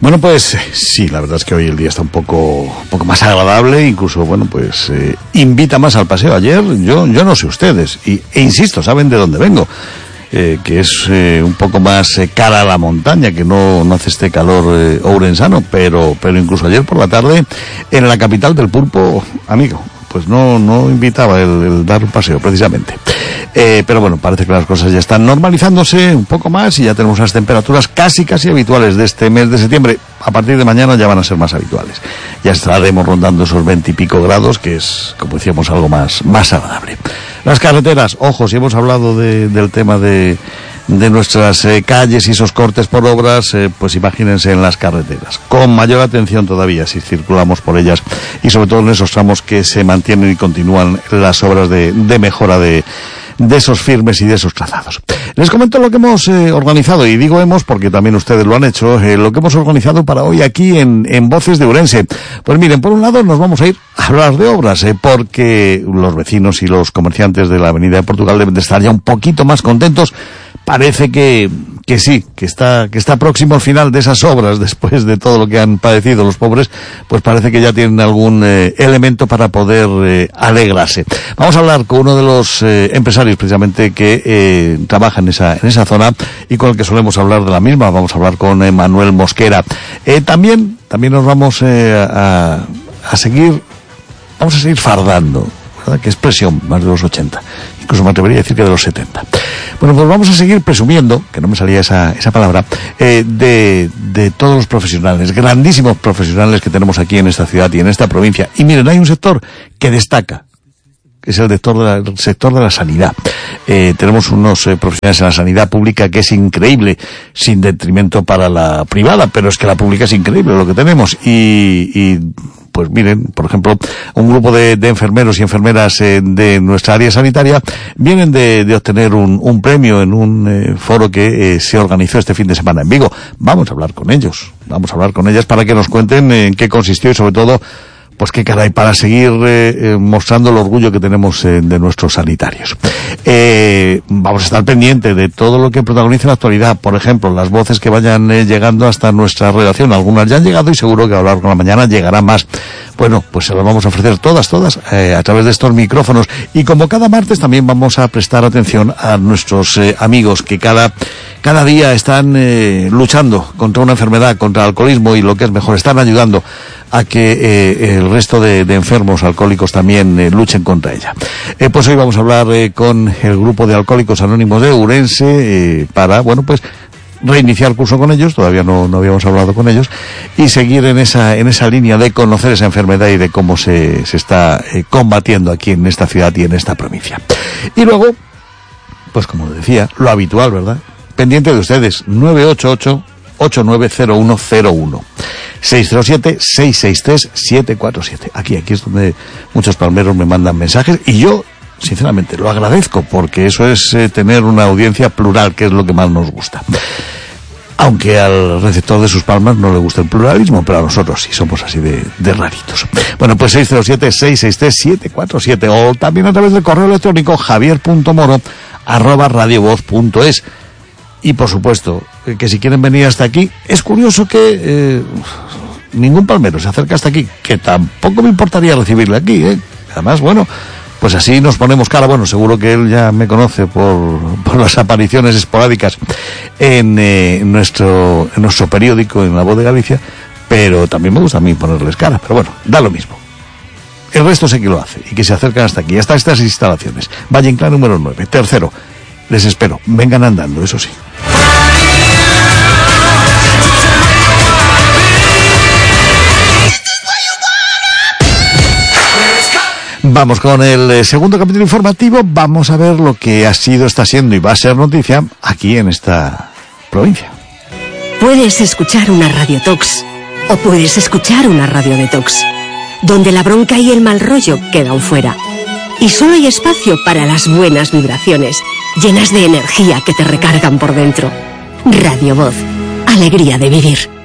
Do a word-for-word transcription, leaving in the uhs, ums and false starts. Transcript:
Bueno, pues sí, la verdad es que hoy el día está un poco, un poco más agradable, incluso, bueno, pues eh, invita más al paseo. Ayer, yo, yo no sé ustedes, y, e insisto, saben de dónde vengo, eh, que es eh, un poco más eh, cara a la montaña, que no, no hace este calor eh, ourensano, pero, pero incluso ayer por la tarde, en la capital del pulpo, amigo, pues no, no invitaba el, el dar un paseo, precisamente. Eh, pero bueno, parece que las cosas ya están normalizándose un poco más y ya tenemos unas temperaturas casi, casi habituales de este mes de septiembre. A partir de mañana ya van a ser más habituales. Ya estaremos rondando esos veinte y pico grados, que es, como decíamos, algo más, más agradable. Las carreteras, ojo, si hemos hablado de, del tema de, de nuestras eh, calles y esos cortes por obras, eh, pues imagínense en las carreteras. Con mayor atención todavía si circulamos por ellas y sobre todo en esos tramos que se mantienen y continúan las obras de, de mejora de de esos firmes y de esos trazados. Les comento lo que hemos eh, organizado, y digo hemos porque también ustedes lo han hecho, eh, lo que hemos organizado para hoy aquí en, en Voces de Ourense. Pues miren, por un lado nos vamos a ir a hablar de obras, eh, porque los vecinos y los comerciantes de la Avenida de Portugal deben de estar ya un poquito más contentos. Parece que, que sí, que está, que está próximo al final de esas obras, después de todo lo que han padecido los pobres, pues parece que ya tienen algún eh, elemento para poder eh, alegrarse. Vamos a hablar con uno de los eh, empresarios precisamente que eh, trabaja en esa, en esa zona y con el que solemos hablar de la misma. Vamos a hablar con eh, Manuel Mosquera. Eh, también, también nos vamos eh, a, a seguir, vamos a seguir fardando, ¿verdad? Que expresión más de los ochenta. Incluso me atrevería a decir que de los setenta. Bueno, pues vamos a seguir presumiendo, que no me salía esa, esa palabra, eh, de, de todos los profesionales, grandísimos profesionales que tenemos aquí en esta ciudad y en esta provincia. Y miren, hay un sector que destaca, que es el sector de la, el sector de la sanidad. Eh, tenemos unos eh, profesionales en la sanidad pública que es increíble, sin detrimento para la privada, pero es que la pública es increíble lo que tenemos. Y, y pues miren, por ejemplo, un grupo de, de enfermeros y enfermeras eh, de nuestra área sanitaria vienen de, de obtener un, un premio en un eh, foro que eh, se organizó este fin de semana en Vigo. Vamos a hablar con ellos, vamos a hablar con ellas para que nos cuenten en qué consistió y sobre todo, pues qué caray, para seguir eh, eh, mostrando el orgullo que tenemos eh, de nuestros sanitarios. Eh, vamos a estar pendientes de todo lo que protagoniza la actualidad, por ejemplo, las voces que vayan eh, llegando hasta nuestra redacción. Algunas ya han llegado y seguro que a lo largo de la mañana llegará más. Bueno, pues se las vamos a ofrecer todas, todas, eh, a través de estos micrófonos. Y como cada martes también vamos a prestar atención a nuestros eh, amigos que cada, cada día están eh, luchando contra una enfermedad, contra el alcoholismo y lo que es mejor, están ayudando a que eh, el resto de, de enfermos alcohólicos también eh, luchen contra ella. Eh, pues hoy vamos a hablar eh, con el grupo de Alcohólicos Anónimos de Ourense eh, para, bueno, pues reiniciar curso con ellos, todavía no, no habíamos hablado con ellos, y seguir en esa, en esa línea de conocer esa enfermedad y de cómo se, se está eh, combatiendo aquí en esta ciudad y en esta provincia. Y luego, pues como decía, lo habitual, ¿verdad? Pendiente de ustedes, nueve ocho ocho, ocho nueve cero uno cero uno. seis cero siete, seis seis tres, siete cuatro siete. Aquí, aquí es donde muchos palmeros me mandan mensajes y yo, sinceramente, lo agradezco porque eso es eh, tener una audiencia plural, que es lo que más nos gusta. Aunque al receptor de sus palmas no le gusta el pluralismo, pero a nosotros sí somos así de, de raritos. Bueno, pues seis cero siete, seis seis tres, siete cuatro siete o también a través del correo electrónico javier punto moro arroba radiovoz punto es. Y por supuesto, que si quieren venir hasta aquí, es curioso que eh, ningún palmero se acerca hasta aquí, que tampoco me importaría recibirle aquí, ¿eh? Además, bueno, pues así nos ponemos cara. Bueno, seguro que él ya me conoce por, por las apariciones esporádicas en, eh, en, nuestro, en nuestro periódico, en La Voz de Galicia, pero también me gusta a mí ponerles cara, pero bueno, da lo mismo. El resto sé que lo hace y que se acercan hasta aquí, hasta estas instalaciones. Valle Inclán número nueve. Tercero, les espero, vengan andando, eso sí. Vamos con el segundo capítulo informativo. Vamos a ver lo que ha sido, está siendo y va a ser noticia aquí en esta provincia. Puedes escuchar una Radio Tox o puedes escuchar una Radio Detox, donde la bronca y el mal rollo quedan fuera. Y solo hay espacio para las buenas vibraciones, llenas de energía que te recargan por dentro. Radio Voz, alegría de vivir.